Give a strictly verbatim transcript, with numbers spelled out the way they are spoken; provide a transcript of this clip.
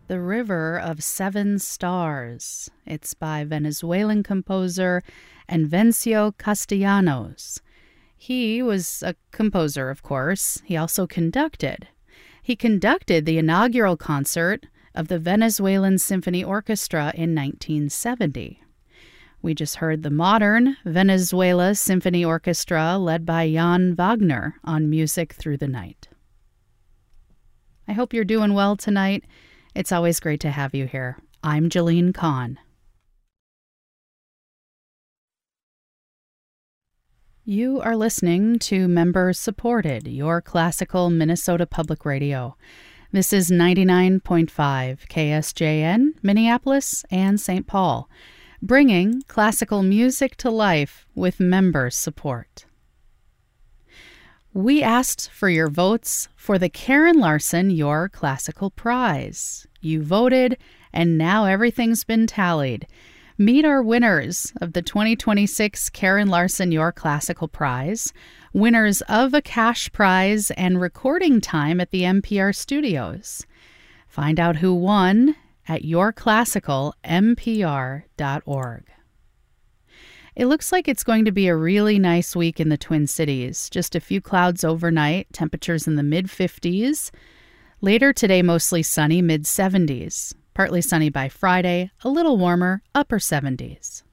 The River of Seven Stars. It's by Venezuelan composer Envencio Castellanos. He was a composer, of course. He also conducted. He conducted the inaugural concert of the Venezuelan Symphony Orchestra in nineteen seventy. We just heard the modern Venezuela Symphony Orchestra led by Jan Wagner on Music Through the Night. I hope you're doing well tonight. It's always great to have you here. I'm Jolene Kahn. You are listening to member-supported, Your Classical Minnesota Public Radio. This is ninety-nine point five K S J N, Minneapolis and Saint Paul, bringing classical music to life with member support. We asked for your votes for the Karen Larson Your Classical Prize. You voted, and now everything's been tallied. Meet our winners of the twenty twenty-six Karen Larson Your Classical Prize, winners of a cash prize and recording time at the N P R studios. Find out who won at your classical n p r dot org. It looks like it's going to be a really nice week in the Twin Cities. Just a few clouds overnight, temperatures in the mid fifties. Later today, mostly sunny, mid seventies. Partly sunny by Friday, a little warmer, upper seventies.